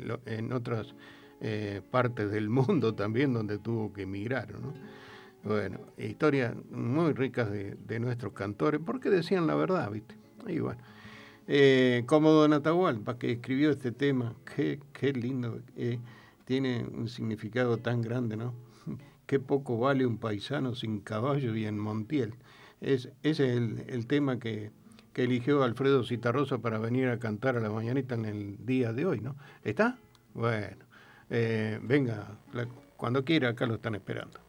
en otras partes del mundo también donde tuvo que emigrar, ¿no? Bueno, historias muy ricas de nuestros cantores, porque decían la verdad, ¿viste? Y bueno, como Don Atahualpa, que escribió este tema, qué lindo, tiene un significado tan grande, ¿no? Qué poco vale un paisano sin caballo y en Montiel. Ese es el tema que eligió Alfredo Zitarrosa para venir a cantar a la mañanita en el día de hoy, ¿no? ¿Está? Bueno, venga, cuando quiera, acá lo están esperando.